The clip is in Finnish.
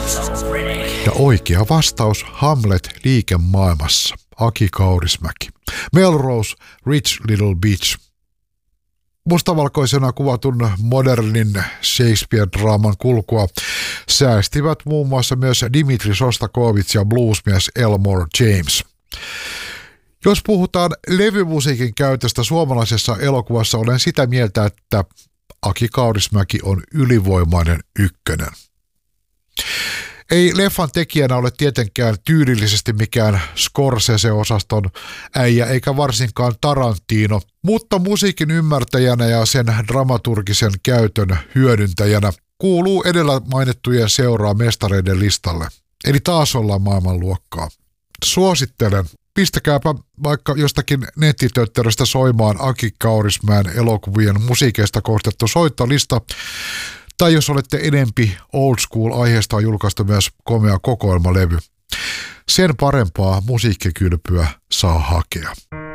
Ja oikea vastaus Hamlet liikemaailmassa. Aki Kaurismäki. Melrose, Rich Little Bitch. Mustavalkoisena kuvatun modernin Shakespeare-draaman kulkua säästivät muun muassa myös Dimitri Sostakovits ja bluesmies Elmore James. Jos puhutaan levymusiikin käytöstä suomalaisessa elokuvassa, olen sitä mieltä, että Aki Kaurismäki on ylivoimainen ykkönen. Ei leffan tekijänä ole tietenkään tyylillisesti mikään Scorsese-osaston äijä eikä varsinkaan Tarantino, mutta musiikin ymmärtäjänä ja sen dramaturgisen käytön hyödyntäjänä kuuluu edellä mainittujen seuraa mestareiden listalle. Eli taas ollaan maailmanluokkaa. Suosittelen. Pistäkääpä vaikka jostakin nettitötteröstä soimaan Aki Kaurismäen elokuvien musiikeista koostettu soittolista. Tai jos olette enempi old school, aiheesta on julkaistu myös komea kokoelmalevy. Sen parempaa musiikkikylpyä saa hakea.